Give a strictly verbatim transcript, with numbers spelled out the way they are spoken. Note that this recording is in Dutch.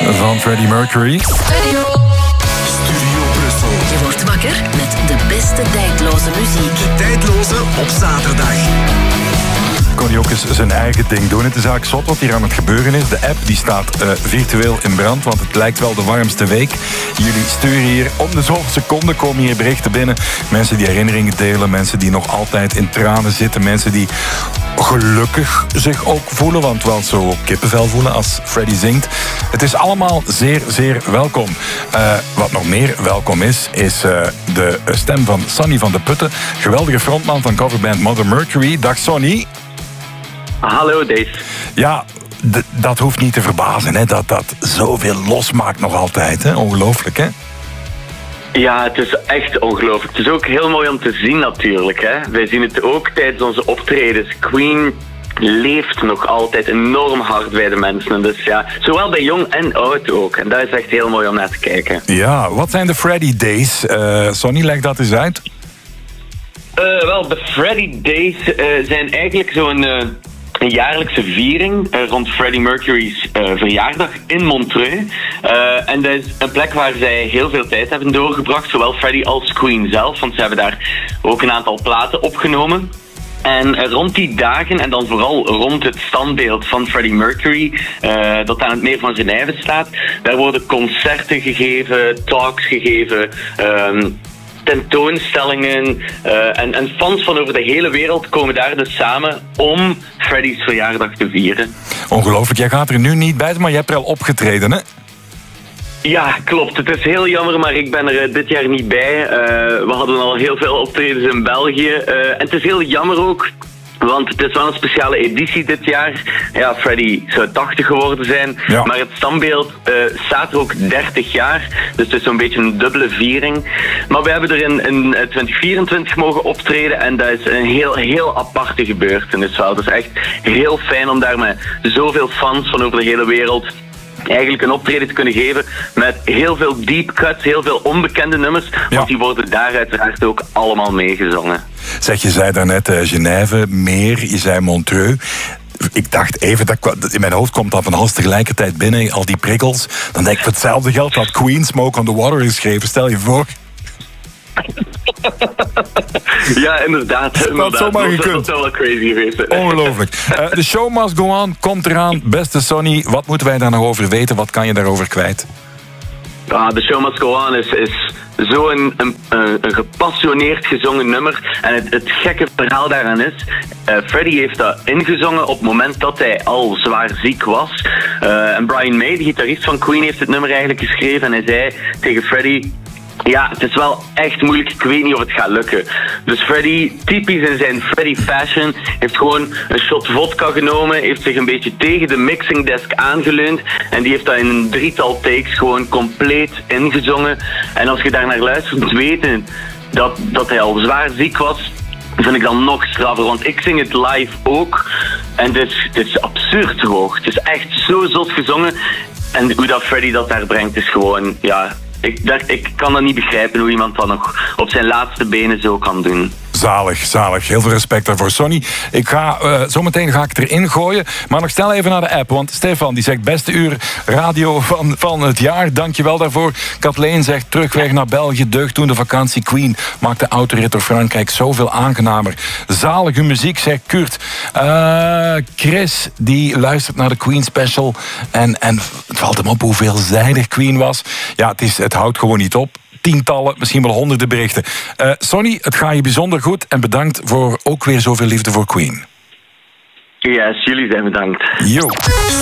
van Freddie Mercury. Studio Brussel. Je wordt wakker met de beste tijdloze muziek. Tijdloze op zaterdag. Kon hij ook eens zijn eigen ding doen. Het is eigenlijk zot wat hier aan het gebeuren is. De app die staat uh, virtueel in brand, want het lijkt wel de warmste week. Jullie sturen hier om de zoveel seconden, komen hier berichten binnen. Mensen die herinneringen delen, mensen die nog altijd in tranen zitten, mensen die gelukkig zich ook voelen, want wel zo kippenvel voelen als Freddie zingt. Het is allemaal zeer, zeer welkom. Uh, wat nog meer welkom is, is uh, de stem van Sonny van de Putten, geweldige frontman van coverband Mother Mercury. Dag Sonny. Hallo Dave. Ja, d- dat hoeft niet te verbazen, hè? Dat dat zoveel losmaakt nog altijd. Hè? Ongelooflijk, hè? Ja, het is echt ongelooflijk. Het is ook heel mooi om te zien natuurlijk. Hè? Wij zien het ook tijdens onze optredens. Queen leeft nog altijd enorm hard bij de mensen. Dus ja, zowel bij jong en oud ook. En dat is echt heel mooi om naar te kijken. Ja, wat zijn de Freddie Days? Uh, Sonny, leg dat eens uit. Uh, wel, de Freddie Days uh, zijn eigenlijk zo'n uh, een jaarlijkse viering uh, rond Freddie Mercury's uh, verjaardag in Montreux. Uh, en dat is een plek waar zij heel veel tijd hebben doorgebracht, zowel Freddie als Queen zelf, want ze hebben daar ook een aantal platen opgenomen. En uh, rond die dagen, en dan vooral rond het standbeeld van Freddie Mercury, uh, dat aan het meer van Genève staat, daar worden concerten gegeven, talks gegeven, um, tentoonstellingen uh, en, en fans van over de hele wereld komen daar dus samen om Freddie's verjaardag te vieren. Ongelooflijk, jij gaat er nu niet bij, maar je hebt er al opgetreden, hè? Ja, klopt. Het is heel jammer, maar ik ben er uh, dit jaar niet bij. Uh, we hadden al heel veel optredens in België. Uh, en het is heel jammer ook, want het is wel een speciale editie dit jaar. Ja, Freddie zou tachtig geworden zijn, ja. Maar het standbeeld uh, staat er ook dertig jaar. Dus het is zo'n beetje een dubbele viering. Maar we hebben er in, in twintig vierentwintig mogen optreden en dat is een heel, heel aparte gebeurtenis wel. Het is echt heel fijn om daar met zoveel fans van over de hele wereld eigenlijk een optreden te kunnen geven met heel veel deep cuts, heel veel onbekende nummers, ja. Want die worden daar uiteraard ook allemaal meegezongen. Zeg, je zei daarnet uh, Genève, meer, je zei Montreux. Ik dacht even, dat in mijn hoofd komt dat van alles tegelijkertijd binnen, al die prikkels. Dan denk ik, voor hetzelfde geld dat Queen Smoke on the Water geschreven, stel je voor. Ja, inderdaad. inderdaad. Dat zomaar gekund. Dat zou wel crazy geweest. Ongelooflijk. Uh, de show must go on, komt eraan. Beste Sonny, wat moeten wij daar nog over weten? Wat kan je daarover kwijt? Ah, de show must go on is, is zo'n een, een, een gepassioneerd gezongen nummer. En het, het gekke verhaal daaraan is, uh, Freddie heeft dat ingezongen op het moment dat hij al zwaar ziek was. Uh, en Brian May, de gitarist van Queen, heeft het nummer eigenlijk geschreven. En hij zei tegen Freddie: ja, het is wel echt moeilijk, ik weet niet of het gaat lukken. Dus Freddie, typisch in zijn Freddie fashion, heeft gewoon een shot vodka genomen, heeft zich een beetje tegen de mixing desk aangeleund en die heeft dat in een drietal takes gewoon compleet ingezongen. En als je daar naar luistert, moet weten dat, dat hij al zwaar ziek was, vind ik dan nog straffer, want ik zing het live ook en het is, het is absurd hoog. Het is echt zo zot gezongen en hoe dat Freddie dat daar brengt is gewoon, ja... Ik, dat, ik kan dat niet begrijpen hoe iemand dat nog op zijn laatste benen zo kan doen. Zalig, zalig. Heel veel respect daarvoor, Sonny. Ik ga, uh, zometeen ga ik het erin gooien. Maar nog snel even naar de app. Want Stefan die zegt beste uur radio van, van het jaar. Dankjewel daarvoor. Kathleen zegt terugweg naar België. Deugd toen de vakantie. Queen maakt de autorit door Frankrijk zoveel aangenamer. Zalige muziek, zegt Kurt. Uh, Chris die luistert naar de Queen special. En, en het valt hem op hoe veelzijdig Queen was. Ja, het, is, het houdt gewoon niet op. Tientallen, misschien wel honderden berichten. Uh, Sonny, het gaat je bijzonder goed en bedankt voor ook weer zoveel liefde voor Queen. Ja, yes, jullie zijn bedankt. Yo.